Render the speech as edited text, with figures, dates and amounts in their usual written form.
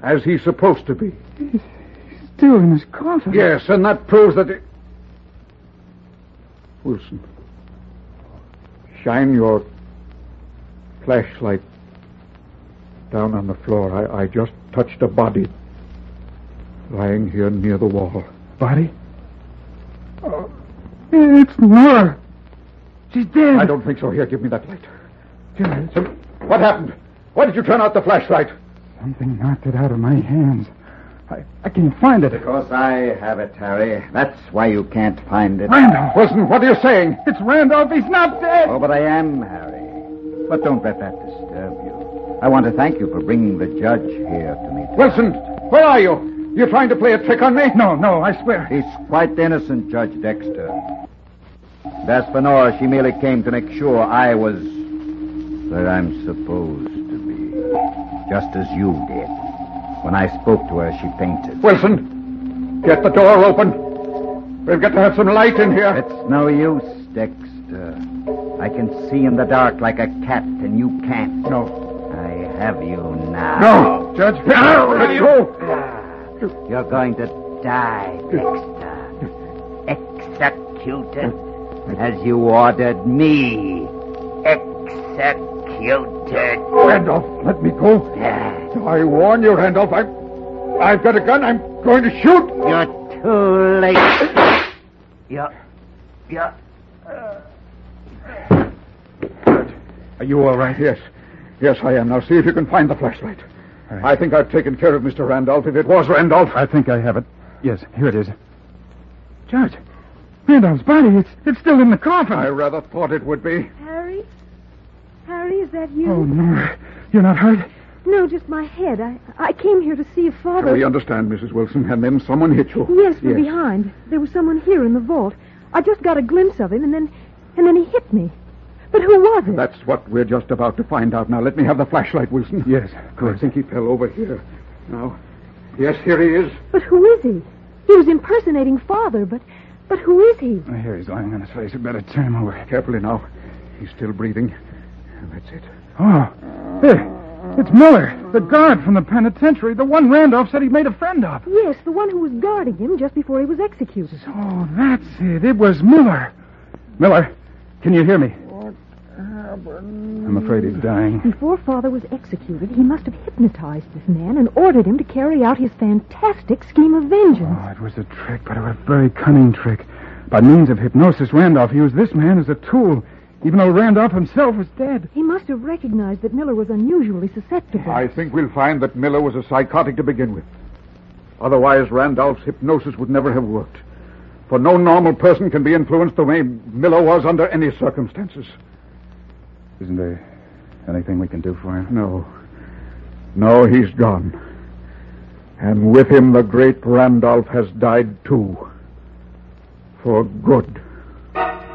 as he's supposed to be. He's still in his coffin. Yes, and that proves that... Wilson, shine your flashlight down on the floor. I just touched a body lying here near the wall. Body? Oh, it's Nora. She's dead. I don't think so. Here, give me that light. Judge. What happened? Why did you turn out the flashlight? Something knocked it out of my hands. I can't find it. Because I have it, Harry. That's why you can't find it. Randolph! Wilson, what are you saying? It's Randolph. He's not dead. Oh, but I am, Harry. But don't let that disturb you. I want to thank you for bringing the judge here to me. Wilson, where are you? You're trying to play a trick on me? No, I swear. He's quite innocent, Judge Dexter. As for Nora, she merely came to make sure I was where I'm supposed to be. Just as you did. When I spoke to her, she fainted. Wilson, get the door open. We've got to have some light in here. It's no use, Dexter. I can see in the dark like a cat, and you can't. No. I have you now. No, Judge. Let go. You're going to die, Dexter. Executed. As you ordered me. Executed. Randolph, let me go. I warn you, Randolph. I've got a gun. I'm going to shoot. You're too late. You're... Are you all right? Yes. Yes, I am. Now, see if you can find the flashlight. Right. I think I've taken care of Mr. Randolph, if it was Randolph. I think I have it. Yes, here it is. Judge, Randolph's body, it's still in the coffin. I rather thought it would be. Harry? Harry, is that you? Oh, no. You're not hurt? No, just my head. I came here to see if Father... We understand, Mrs. Wilson, and then someone hit you. Yes, from behind. There was someone here in the vault. I just got a glimpse of him, and then he hit me. But who was it? That's what we're just about to find out. Now, let me have the flashlight, Wilson. Yes, of course. I think he fell over here. Now, yes, here he is. But who is he? He was impersonating Father, but who is he? Here he's lying on his face. You better turn him over. Carefully now. He's still breathing. That's it. Oh, there. It's Miller, the guard from the penitentiary, the one Randolph said he made a friend of. Yes, the one who was guarding him just before he was executed. So that's it. It was Miller. Miller, can you hear me? What happened? I'm afraid he's dying. Before Father was executed, he must have hypnotized this man and ordered him to carry out his fantastic scheme of vengeance. Oh, it was a trick, but a very cunning trick. By means of hypnosis, Randolph used this man as a tool, even though Randolph himself was dead. He must have recognized that Miller was unusually susceptible. I think we'll find that Miller was a psychotic to begin with. Otherwise, Randolph's hypnosis would never have worked. For no normal person can be influenced the way Miller was under any circumstances. Isn't there anything we can do for him? No. No, he's gone. And with him, the great Randolph has died, too. For good.